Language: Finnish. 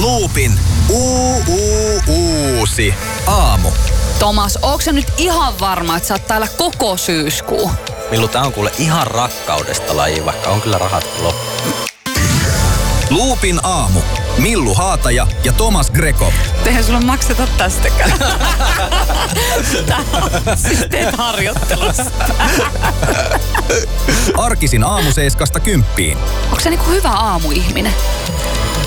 Loopin uusi aamu. Tomas, ootko sä nyt ihan varma, että sä oot täällä koko syyskuu? Millu, tää on kuule ihan rakkaudesta laji, vaikka on kyllä rahat loppu. Loopin aamu. Millu Haataja ja Tomas Greco. Eihän sulla makseta tästäkään. Tää on siis teet harjoittelussa. Arkisin aamu 7–10. Onko sä niinku hyvä aamuihminen?